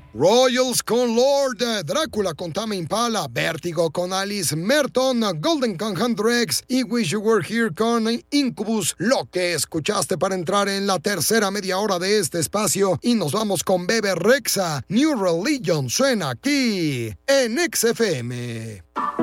Royals con Lord, Drácula con Tame Impala, Vértigo con Alice Merton, Golden con Hendrix y Wish You Were Here con Incubus. Lo que escuchaste para entrar en la tercera media hora de este espacio, y nos vamos con Bebe Rexha. New Religion suena aquí en XFM.